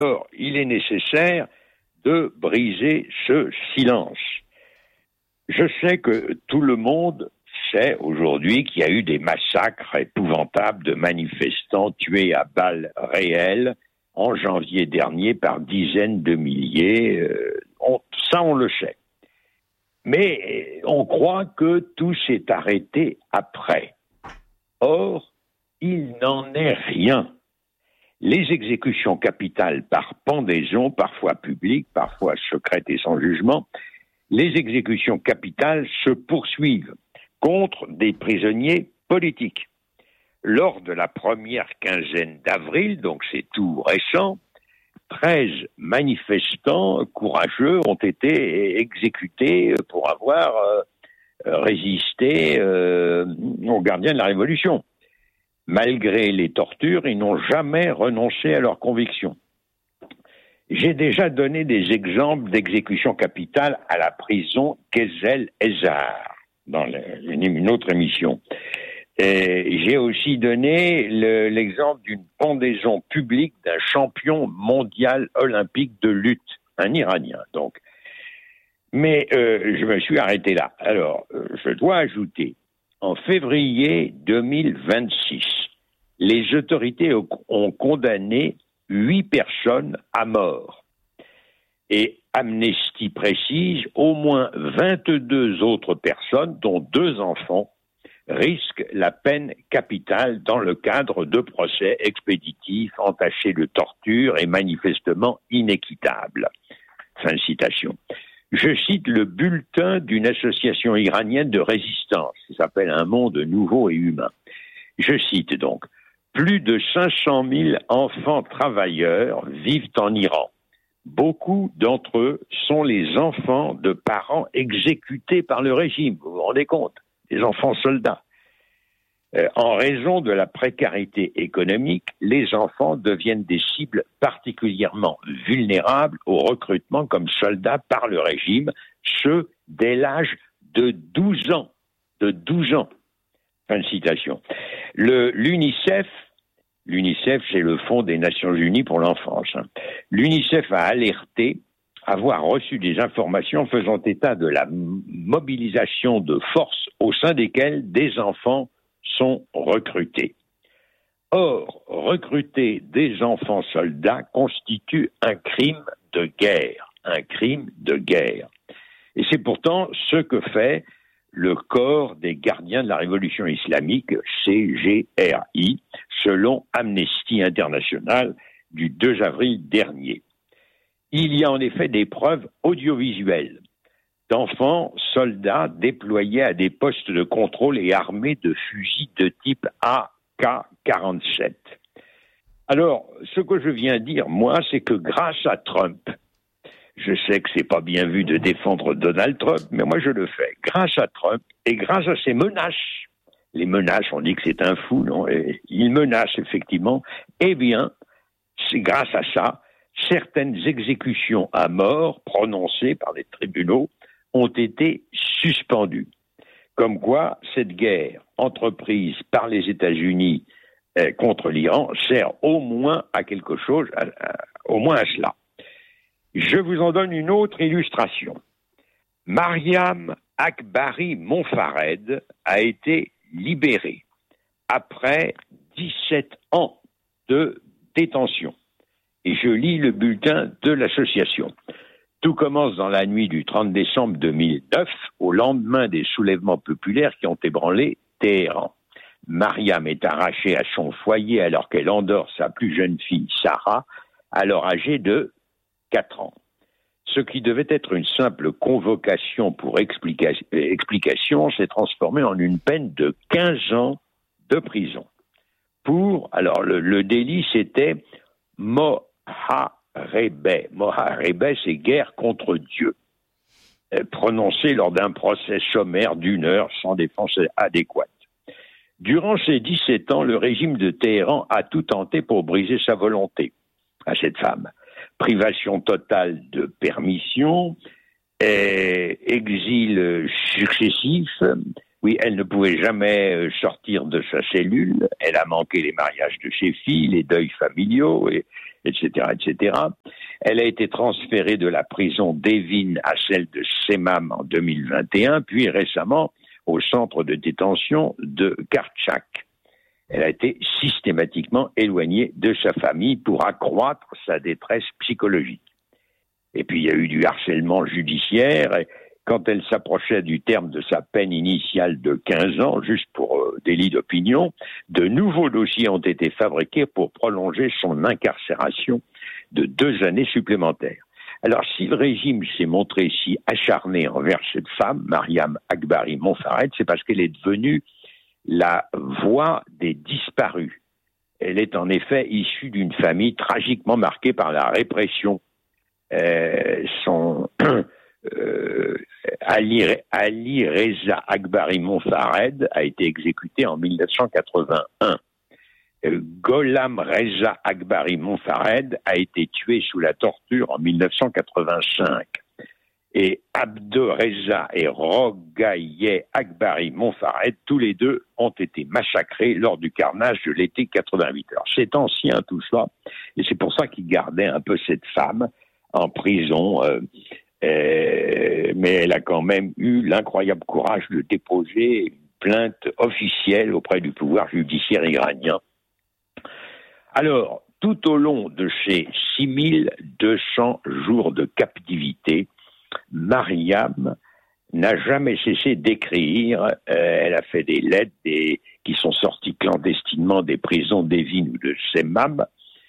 Or, il est nécessaire de briser ce silence. Je sais que tout le monde sait aujourd'hui qu'il y a eu des massacres épouvantables de manifestants tués à balles réelles en janvier dernier par dizaines de milliers. Ça, on le sait. Mais on croit que tout s'est arrêté après. Or, il n'en est rien. Les exécutions capitales par pendaison, parfois publiques, parfois secrètes et sans jugement, les exécutions capitales se poursuivent contre des prisonniers politiques. Lors de la première quinzaine d'avril, donc c'est tout récent, 13 manifestants courageux ont été exécutés pour avoir résisté aux gardiens de la Révolution. Malgré les tortures, ils n'ont jamais renoncé à leurs convictions. J'ai déjà donné des exemples d'exécution capitale à la prison Gezel-Ezar dans une autre émission. Et j'ai aussi donné l'exemple d'une pendaison publique d'un champion mondial olympique de lutte, un Iranien donc. Mais je me suis arrêté là. Alors, je dois ajouter, en février 2026, les autorités ont condamné 8 personnes à mort. Et Amnesty précise, au moins 22 autres personnes, dont 2 enfants, risquent la peine capitale dans le cadre de procès expéditifs entachés de torture et manifestement inéquitables. Fin de citation. Je cite le bulletin d'une association iranienne de résistance, qui s'appelle Un monde nouveau et humain. Je cite donc, plus de 500 000 enfants travailleurs vivent en Iran. Beaucoup d'entre eux sont les enfants de parents exécutés par le régime, vous vous rendez compte, les enfants soldats. En raison de la précarité économique, les enfants deviennent des cibles particulièrement vulnérables au recrutement comme soldats par le régime, ce dès l'âge de 12 ans. De 12 ans. Fin de citation. L'UNICEF, c'est le Fonds des Nations Unies pour l'enfance. L'UNICEF a alerté avoir reçu des informations faisant état de la mobilisation de forces au sein desquelles des enfants sont recrutés. Or, recruter des enfants soldats constitue un crime de guerre. Un crime de guerre. Et c'est pourtant ce que fait le corps des gardiens de la Révolution islamique, CGRI, selon Amnesty International du 2 avril dernier. Il y a en effet des preuves audiovisuelles d'enfants soldats déployés à des postes de contrôle et armés de fusils de type AK-47. Alors, ce que je viens dire, moi, c'est que grâce à Trump, je sais que c'est pas bien vu de défendre Donald Trump, mais moi je le fais. Grâce à Trump et grâce à ses menaces, les menaces, on dit que c'est un fou, non ? Et il menace effectivement. Eh bien, c'est grâce à ça, certaines exécutions à mort prononcées par des tribunaux ont été suspendues. Comme quoi, cette guerre entreprise par les États-Unis contre l'Iran sert au moins à quelque chose, au moins à cela. Je vous en donne une autre illustration. Mariam Akbari Monfared a été libérée après 17 ans de détention. Et je lis le bulletin de l'association. Tout commence dans la nuit du 30 décembre 2009, au lendemain des soulèvements populaires qui ont ébranlé Téhéran. Mariam est arrachée à son foyer alors qu'elle endort sa plus jeune fille, Sarah, alors âgée de 4 ans. Ce qui devait être une simple convocation pour explication s'est transformé en une peine de 15 ans de prison. Alors le délit c'était Moharebe. Moharebe, c'est guerre contre Dieu. Prononcé lors d'un procès sommaire d'1 heure sans défense adéquate. Durant ces 17 ans, le régime de Téhéran a tout tenté pour briser sa volonté à cette femme. Privation totale de permission, exil successif, Oui, elle ne pouvait jamais sortir de sa cellule. Elle a manqué les mariages de ses filles, les deuils familiaux, etc., etc. Elle a été transférée de la prison d'Evin à celle de Semam en 2021, puis récemment au centre de détention de Kartchak. Elle a été systématiquement éloignée de sa famille pour accroître sa détresse psychologique. Et puis il y a eu du harcèlement judiciaire. Et quand elle s'approchait du terme de sa peine initiale de 15 ans, juste pour délit d'opinion, de nouveaux dossiers ont été fabriqués pour prolonger son incarcération de 2 années supplémentaires. Alors, si le régime s'est montré si acharné envers cette femme, Mariam Akbari Monfared, c'est parce qu'elle est devenue la voix des disparus. Elle est en effet issue d'une famille tragiquement marquée par la répression. Ali Reza Akbari Monfared a été exécuté en 1981. Gholam Reza Akbari Monfared a été tué sous la torture en 1985. Et Abderreza et Rogaye Akbari Monfared, tous les deux, ont été massacrés lors du carnage de l'été 88. Alors c'est ancien tout ça, et c'est pour ça qu'ils gardaient un peu cette femme en prison, mais elle a quand même eu l'incroyable courage de déposer une plainte officielle auprès du pouvoir judiciaire iranien. Alors, tout au long de ces 6200 jours de captivité, Mariam n'a jamais cessé d'écrire. Elle a fait des lettres qui sont sorties clandestinement des prisons d'Evin ou de Semam.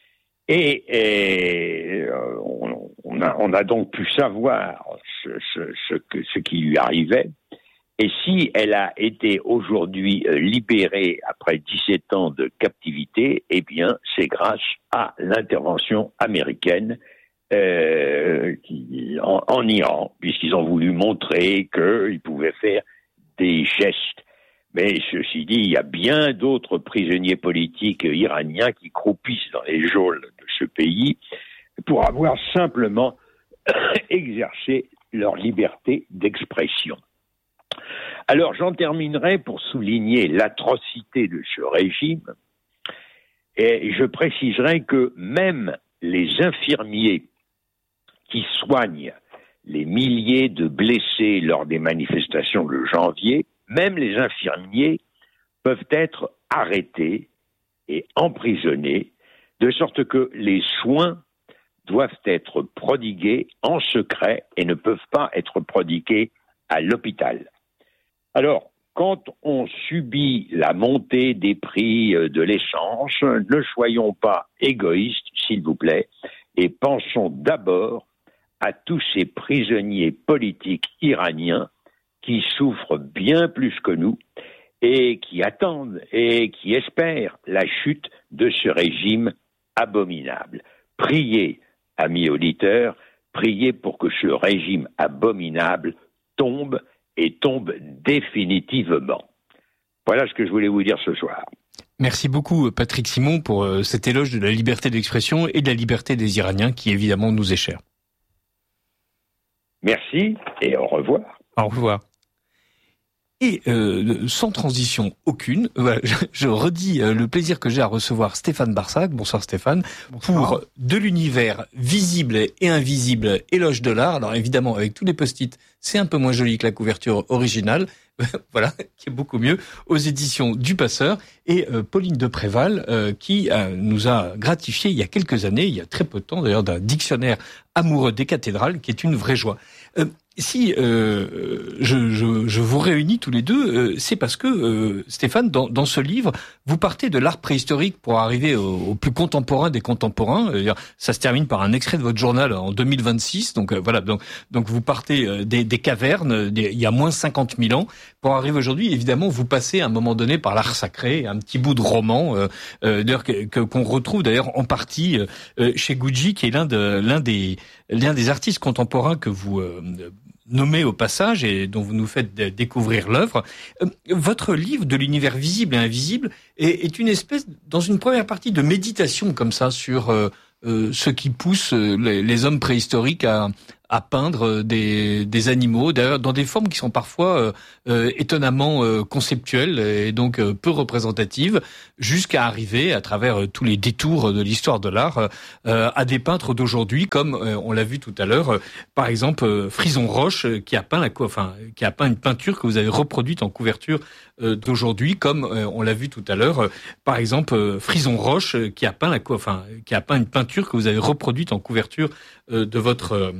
Et on a donc pu savoir ce qui lui arrivait. Et si elle a été aujourd'hui libérée après 17 ans de captivité, eh bien, c'est grâce à l'intervention américaine en Iran, puisqu'ils ont voulu montrer qu'ils pouvaient faire des gestes. Mais ceci dit, il y a bien d'autres prisonniers politiques iraniens qui croupissent dans les geôles de ce pays pour avoir simplement exercé leur liberté d'expression. Alors, j'en terminerai pour souligner l'atrocité de ce régime, et je préciserai que même les infirmiers qui soignent les milliers de blessés lors des manifestations de janvier, même les infirmiers peuvent être arrêtés et emprisonnés, de sorte que les soins doivent être prodigués en secret et ne peuvent pas être prodigués à l'hôpital. Alors, quand on subit la montée des prix de l'essence, ne soyons pas égoïstes, s'il vous plaît, et pensons d'abord à tous ces prisonniers politiques iraniens qui souffrent bien plus que nous et qui attendent et qui espèrent la chute de ce régime abominable. Priez, amis auditeurs, priez pour que ce régime abominable tombe et tombe définitivement. Voilà ce que je voulais vous dire ce soir. Merci beaucoup Patrick Simon pour cet éloge de la liberté d'expression et de la liberté des Iraniens qui évidemment nous est cher. Merci et au revoir. Au revoir. Et sans transition aucune, voilà, je redis le plaisir que j'ai à recevoir Stéphane Barsac. Bonsoir Stéphane. Bonsoir. Pour de l'univers visible et invisible, éloge de l'art. Alors évidemment, avec tous les post-it, c'est un peu moins joli que la couverture originale. Voilà, qui est beaucoup mieux, aux éditions du Passeur. Et Pauline de Préval, qui nous a gratifié il y a quelques années, il y a très peu de temps d'ailleurs, d'un dictionnaire amoureux des cathédrales, qui est une vraie joie. Si je vous réunis tous les deux, c'est parce que Stéphane, dans ce livre, vous partez de l'art préhistorique pour arriver au plus contemporain des contemporains. Ça se termine par un extrait de votre journal en 2026. Donc voilà, donc vous partez des cavernes, il y a moins 50 000 ans, pour arriver aujourd'hui. Évidemment, vous passez à un moment donné par l'art sacré, un petit bout de roman, d'ailleurs qu'on retrouve d'ailleurs en partie chez Gucci, qui est l'un des artistes contemporains que vous nommé au passage et dont vous nous faites découvrir l'œuvre. Votre livre de l'univers visible et invisible est une espèce, dans une première partie, de méditation comme ça sur ce qui pousse les hommes préhistoriques à à peindre des animaux, d'ailleurs dans des formes qui sont parfois étonnamment conceptuelles et donc peu représentatives, jusqu'à arriver, à travers tous les détours de l'histoire de l'art, à des peintres d'aujourd'hui, comme on l'a vu tout à l'heure, par exemple Frison Roche, qui a peint une peinture que vous avez reproduite en couverture d'aujourd'hui, comme on l'a vu tout à l'heure, par exemple Frison Roche, qui a peint une peinture que vous avez reproduite en couverture de votre